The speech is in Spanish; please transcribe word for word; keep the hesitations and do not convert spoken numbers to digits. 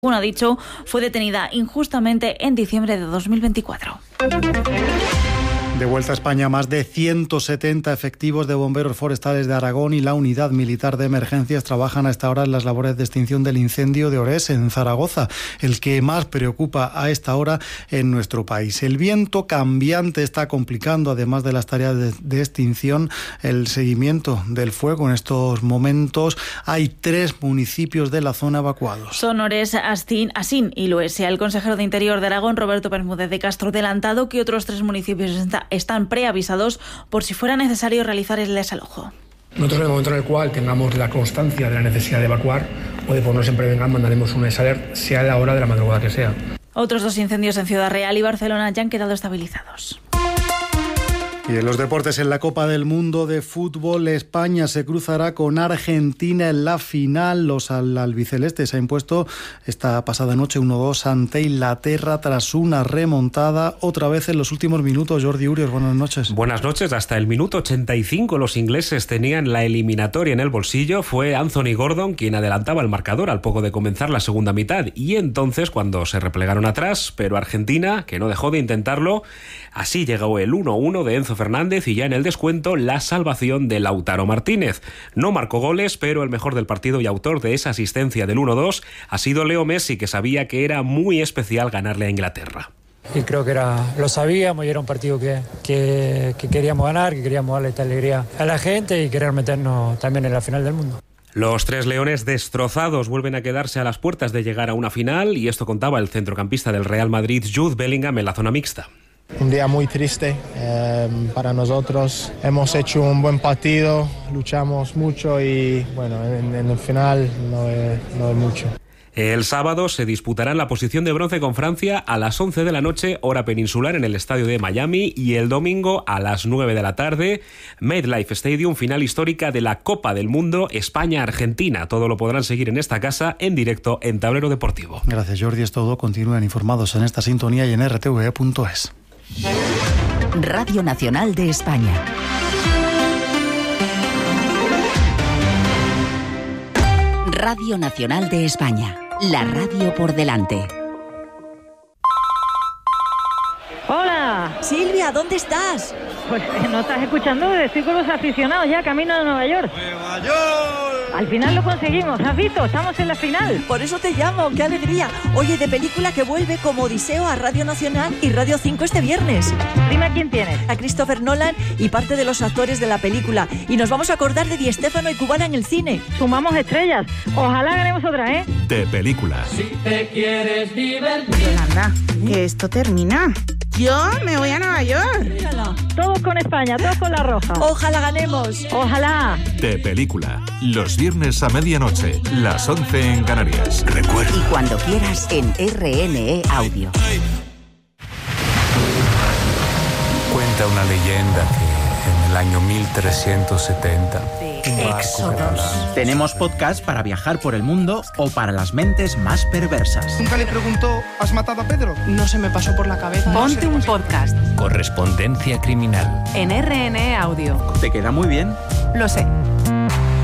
Según ha dicho, fue detenida injustamente en diciembre de dos mil veinticuatro. De vuelta a España, más de ciento setenta efectivos de bomberos forestales de Aragón y la Unidad Militar de Emergencias trabajan a esta hora en las labores de extinción del incendio de Orés, en Zaragoza, el que más preocupa a esta hora en nuestro país. El viento cambiante está complicando, además de las tareas de, de extinción, el seguimiento del fuego. En estos momentos hay tres municipios de la zona evacuados. Son Orés, Astín, Asín y Luese. El consejero de Interior de Aragón, Roberto Bermúdez de Castro, ha adelantado que otros tres municipios está, están preavisados por si fuera necesario realizar el desalojo. Nosotros, en el momento en el cual tengamos la constancia de la necesidad de evacuar o de ponernos en prevengan, mandaremos un alert, sea la hora de la madrugada que sea. Otros dos incendios en Ciudad Real y Barcelona ya han quedado estabilizados. Y en los deportes, en la Copa del Mundo de Fútbol, España se cruzará con Argentina en la final. Los albicelestes se ha impuesto esta pasada noche uno dos ante Inglaterra tras una remontada otra vez en los últimos minutos. Jordi Urios, buenas noches. Buenas noches. Hasta el minuto ochenta y cinco los ingleses tenían la eliminatoria en el bolsillo. Fue Anthony Gordon quien adelantaba el marcador al poco de comenzar la segunda mitad. Y entonces, cuando se replegaron atrás, pero Argentina, que no dejó de intentarlo, así llegó el uno uno de Enzo Fernández y ya en el descuento la salvación de Lautaro Martínez. No marcó goles, pero el mejor del partido y autor de esa asistencia del uno dos ha sido Leo Messi, que sabía que era muy especial ganarle a Inglaterra. Y creo que era, lo sabíamos y era un partido que, que, que queríamos ganar, que queríamos darle esta alegría a la gente y querer meternos también en la final del mundo. Los tres leones destrozados vuelven a quedarse a las puertas de llegar a una final, y esto contaba el centrocampista del Real Madrid, Jude Bellingham, en la zona mixta. Un día muy triste eh, para nosotros. Hemos hecho un buen partido, luchamos mucho y bueno, en, en el final no es, no es mucho. El sábado se disputarán la posición de bronce con Francia a las once de la noche, hora peninsular, en el estadio de Miami, y el domingo a las nueve de la tarde, MetLife Stadium, final histórica de la Copa del Mundo España-Argentina. Todo lo podrán seguir en esta casa en directo en Tablero Deportivo. Gracias, Jordi. Es todo. Continúen informados en esta sintonía y en r t v punto es. Radio Nacional de España. Radio Nacional de España. La radio por delante. Hola. Silvia, ¿dónde estás? Pues no estás escuchando, estoy con los aficionados ya camino a Nueva York. ¡Nueva York! Al final lo conseguimos, ¿has visto? Estamos en la final. Por eso te llamo, qué alegría. Oye, de película que vuelve como Odiseo a Radio Nacional y Radio cinco este viernes. Dime a quién tienes. A Christopher Nolan y parte de los actores de la película. Y nos vamos a acordar de Di Stéfano y Cubana en el cine. Sumamos estrellas. Ojalá ganemos otra, ¿eh? De película. Si te quieres divertir. Yolanda, que esto termina. Yo me voy a Nueva York. Mírala. Todos con España, todos con la roja. Ojalá ganemos. Ojalá. De película. Los viernes a medianoche, las once en Canarias. Recuerda. Y cuando quieras en R N E Audio. Cuenta una leyenda que en el año mil trescientos setenta... Éxodos. Tenemos podcast para viajar por el mundo o para las mentes más perversas. Nunca le preguntó, ¿has matado a Pedro? No se me pasó por la cabeza. Ponte un podcast. Correspondencia criminal. En R N E Audio. ¿Te queda muy bien? Lo sé.